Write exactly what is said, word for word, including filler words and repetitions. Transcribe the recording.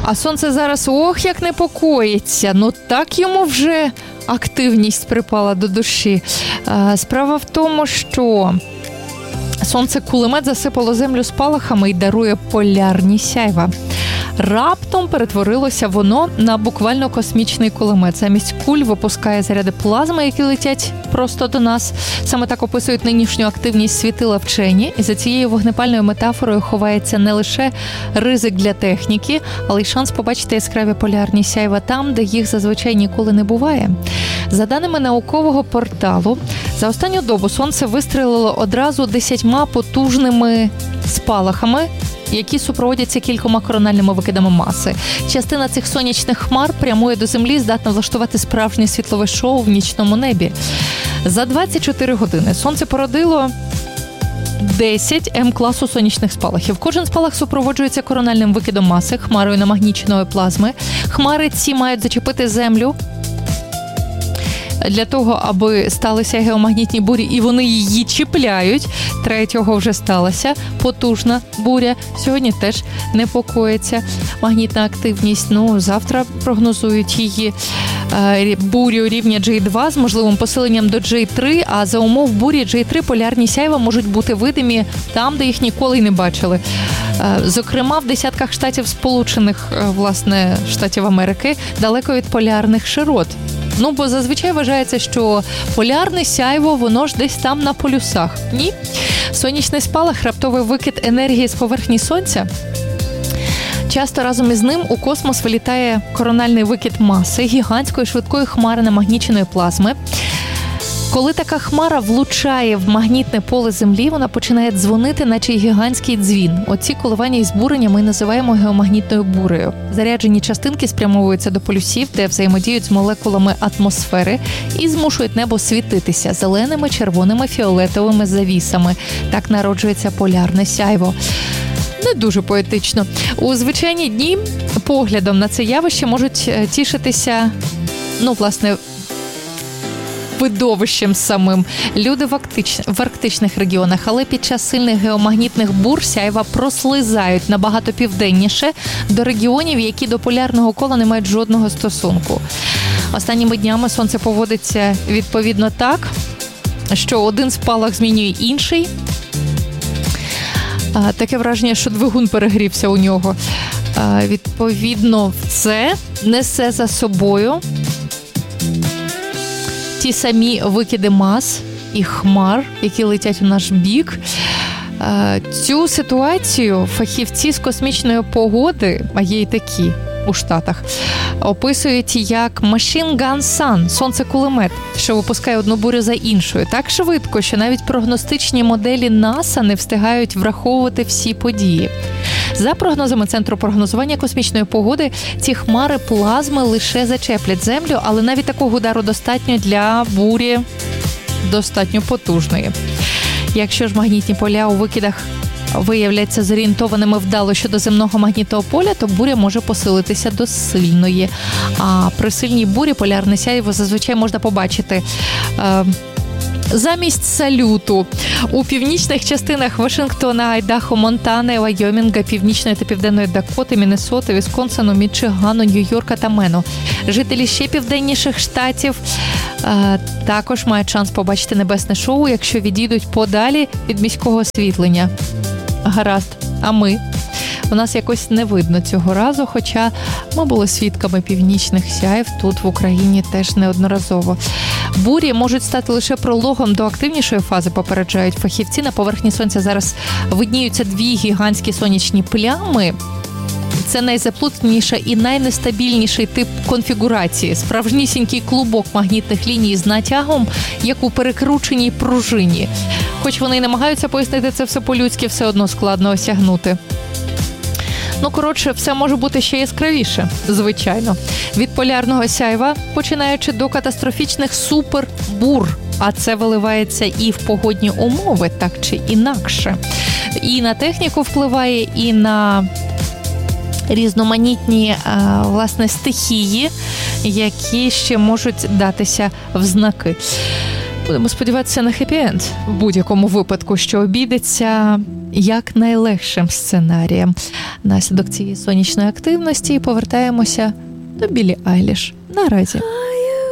А сонце зараз, ох, як непокоїться. Ну так йому вже активність припала до душі. Справа в тому, що сонце-кулемет засипало землю спалахами і дарує полярні сяйва. Раптом перетворилося воно на буквально космічний кулемет. Замість куль випускає заряди плазми, які летять просто до нас. Саме так описують нинішню активність світила вчені. І за цією вогнепальною метафорою ховається не лише ризик для техніки, але й шанс побачити яскраві полярні сяйва там, де їх зазвичай ніколи не буває. За даними наукового порталу, за останню добу сонце вистрілило одразу десятьма потужними спалахами, які супроводяться кількома корональними викидами маси. Частина цих сонячних хмар прямує до землі, здатна влаштувати справжнє світлове шоу в нічному небі. За двадцять чотири години сонце породило десять М-класу сонячних спалахів. Кожен спалах супроводжується корональним викидом маси, хмарою намагніченої плазми. Хмари ці мають зачепити землю для того, аби сталися геомагнітні бурі, і вони її чіпляють. Третього вже сталася потужна буря. Сьогодні теж непокоїться магнітна активність. Ну, завтра прогнозують її е, бурю рівня джей два з можливим посиленням до джей три, а за умов бурі джей три полярні сяйва можуть бути видимі там, де їх ніколи не бачили. Е, зокрема, в десятках штатів Сполучених, е, власне, Штатів Америки, далеко від полярних широт. Ну, бо зазвичай вважається, що полярне сяйво, воно ж десь там на полюсах. Ні. Сонячний спалах – раптовий викид енергії з поверхні Сонця. Часто разом із ним у космос вилітає корональний викид маси, гігантської швидкої хмари намагніченої плазми. Коли така хмара влучає в магнітне поле Землі, вона починає дзвонити, наче гігантський дзвін. Оці коливання і збурення ми називаємо геомагнітною бурею. Заряджені частинки спрямовуються до полюсів, де взаємодіють з молекулами атмосфери і змушують небо світитися зеленими, червоними, фіолетовими завісами. Так народжується полярне сяйво. Не дуже поетично. У звичайні дні поглядом на це явище можуть тішитися, ну, власне, видовищем самим люди в, арктич... в арктичних регіонах, але під час сильних геомагнітних бур сяйва прослизають набагато південніше до регіонів, які до полярного кола не мають жодного стосунку. Останніми днями сонце поводиться відповідно так, що один спалах змінює інший. Таке враження, що двигун перегрівся у нього. Відповідно, це несе за собою ті самі викиди мас і хмар, які летять у наш бік. Цю ситуацію фахівці з космічної погоди, а є й такі у Штатах, описують як Machine Gun Sun, сонце-кулемет, що випускає одну бурю за іншою. Так швидко, що навіть прогностичні моделі НАСА не встигають враховувати всі події. За прогнозами Центру прогнозування космічної погоди, ці хмари плазми лише зачеплять Землю, але навіть такого удару достатньо для бурі достатньо потужної. Якщо ж магнітні поля у викидах виявляться зорієнтованими вдало щодо земного магнітного поля, то буря може посилитися до сильної. А при сильній бурі полярне сяйво зазвичай можна побачити е, замість салюту у північних частинах Вашингтона, Айдахо, Монтани, Вайомінга, Північної та Південної Дакоти, Міннесоти, Вісконсину, Мічигану, Нью-Йорка та Мену. Жителі ще південніших штатів е, також мають шанс побачити небесне шоу, якщо відійдуть подалі від міського освітлення. Гаразд. А ми? У нас якось не видно цього разу, хоча ми були свідками північних сяйв тут в Україні теж неодноразово. Бурі можуть стати лише прологом до активнішої фази, попереджають фахівці. На поверхні Сонця зараз видніються дві гігантські сонячні плями. Це найзаплутніший і найнестабільніший тип конфігурації. Справжнісінький клубок магнітних ліній з натягом, як у перекрученій пружині. Хоч вони й намагаються пояснити це все по-людськи, все одно складно осягнути. Ну, коротше, все може бути ще яскравіше, звичайно. Від полярного сяйва, починаючи до катастрофічних супербур. А це виливається і в погодні умови, так чи інакше. І на техніку впливає, і на різноманітні, власне, стихії, які ще можуть датися в знаки. Будемо сподіватися на хеппі-енд в будь-якому випадку, що обійдеться як найлегшим сценарієм. Наслідок цієї сонячної активності повертаємося до Біллі Айліш. Наразі.